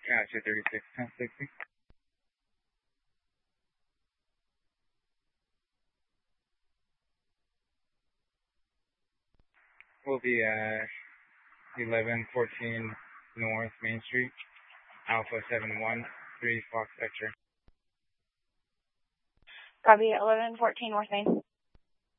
Gotcha, 36, 1060. We'll be at 1114 North Main Street, Alpha 713 Fox X-ray. Copy, 1114 North Main.